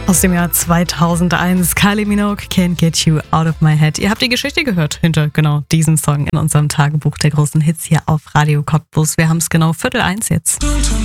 Aus dem Jahr 2001, Kylie Minogue, Can't Get You Out of My Head. Ihr habt die Geschichte gehört hinter genau diesem Song in unserem Tagebuch der großen Hits hier auf Radio Cottbus. Wir haben es genau 12:45 jetzt.